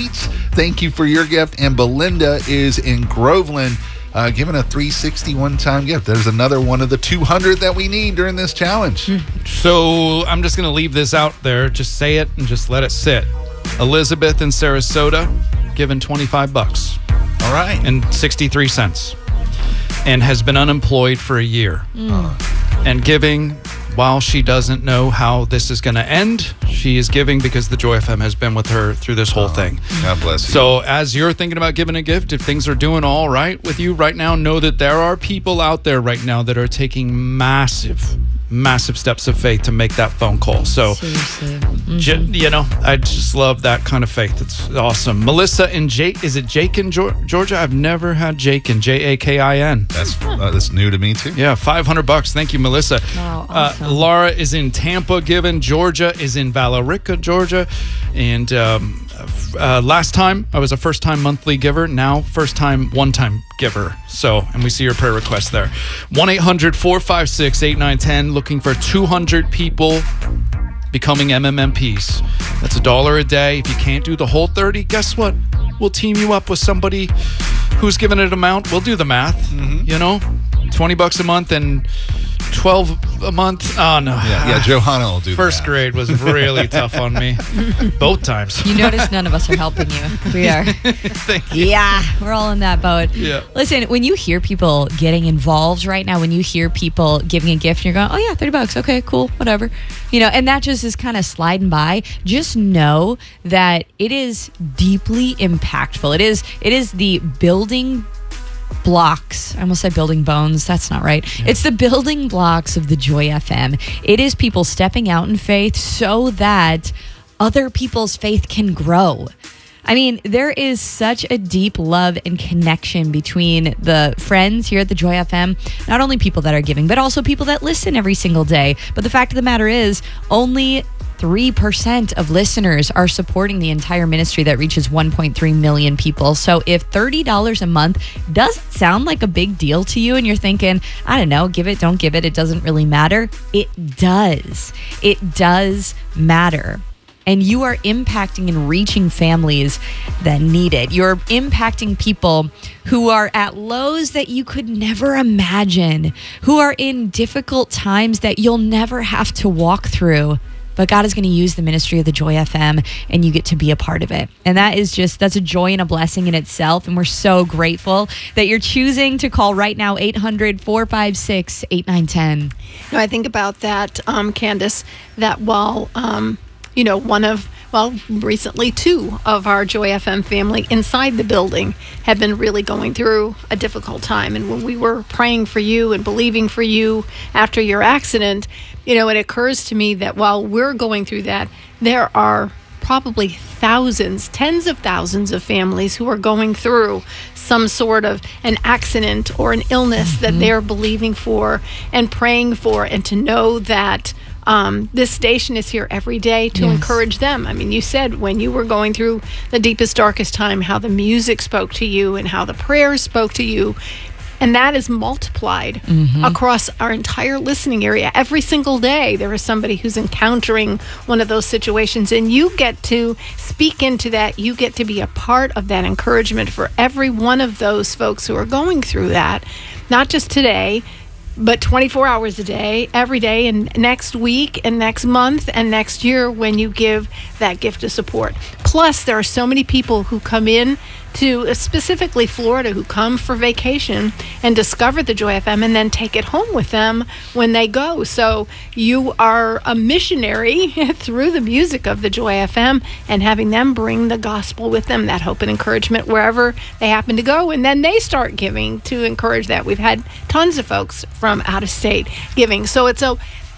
Sheets. Thank you for your gift. And Belinda is in Groveland, giving a $360 one-time gift. There's another one of the 200 that we need during this challenge. So I'm just going to leave this out there. Just say it and just let it sit. Elizabeth in Sarasota, given $25. All right. And 63 cents. And has been unemployed for a year. And giving, while she doesn't know how this is going to end, she is giving because the Joy FM has been with her through this whole thing. God bless you. So as you're thinking about giving a gift, if things are doing all right with you right now, know that there are people out there right now that are taking massive steps of faith to make that phone call. So, I just love that kind of faith. It's awesome. Melissa in is it Jakin, Georgia? I've never had Jakin, Jakin. That's new to me too. Yeah, $500. Thank you, Melissa. Wow, awesome. Laura is in Tampa, given. Georgia is in Valerica, Georgia. And last time, I was a first-time monthly giver. Now, first-time, one-time giver. So, and we see your prayer request there. 1-800-456-8910, looking for 200 people becoming MMMPs. That's $1 a day. If you can't do the whole 30, guess what? We'll team you up with somebody who's given an amount. We'll do the math, $20 a month and 12 a month. Oh, no. Yeah, Johanna will do First that. grade was really tough on me. Both times. You notice none of us are helping you. We are. Thank you. Yeah, we're all in that boat. Yeah. Listen, when you hear people getting involved right now, when you hear people giving a gift and you're going, oh yeah, $30. Okay, cool, whatever. And that just is kind of sliding by. Just know that it is deeply impactful. It is the building blocks. I almost said building bones. That's not right. Yeah. It's the building blocks of the Joy FM. It is people stepping out in faith so that other people's faith can grow. I mean, there is such a deep love and connection between the friends here at the Joy FM, not only people that are giving, but also people that listen every single day. But the fact of the matter is, only 3% of listeners are supporting the entire ministry that reaches 1.3 million people. So if $30 a month doesn't sound like a big deal to you and you're thinking, I don't know, give it, don't give it, it doesn't really matter. It does. It does matter. And you are impacting and reaching families that need it. You're impacting people who are at lows that you could never imagine, who are in difficult times that you'll never have to walk through. But God is going to use the ministry of the Joy FM, and you get to be a part of it. And that's a joy and a blessing in itself. And we're so grateful that you're choosing to call right now, 800-456-8910. I think about that, Candace, that while, recently 2 of our Joy FM family inside the building have been really going through a difficult time. And when we were praying for you and believing for you after your accident, it occurs to me that while we're going through that, there are probably thousands, tens of thousands of families who are going through some sort of an accident or an illness that they're believing for and praying for, and to know that this station is here every day to encourage them. I mean, you said when you were going through the deepest, darkest time, how the music spoke to you and how the prayers spoke to you. And that is multiplied across our entire listening area. Every single day, there is somebody who's encountering one of those situations, and you get to speak into that. You get to be a part of that encouragement for every one of those folks who are going through that, not just today, but 24 hours a day, every day, and next week, and next month, and next year when you give that gift of support. Plus, there are so many people who come in to specifically Florida who come for vacation and discover the Joy FM and then take it home with them when they go. So you are a missionary through the music of the Joy FM and having them bring the gospel with them, that hope and encouragement wherever they happen to go. And then they start giving to encourage that. We've had tons of folks from out of state giving. So it's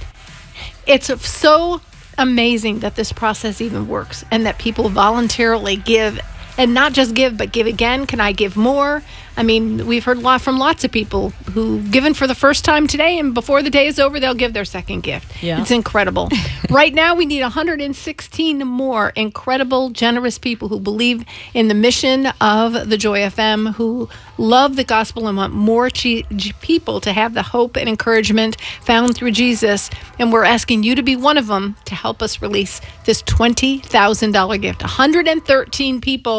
so amazing that this process even works and that people voluntarily give. And not just give, but give again. Can I give more? I mean, we've heard from lots of people who've given for the first time today, and before the day is over, they'll give their second gift. Yeah. It's incredible. Right now, we need 116 more incredible, generous people who believe in the mission of the Joy FM, who love the gospel and want more people to have the hope and encouragement found through Jesus. And we're asking you to be one of them to help us release this $20,000 gift. 113 people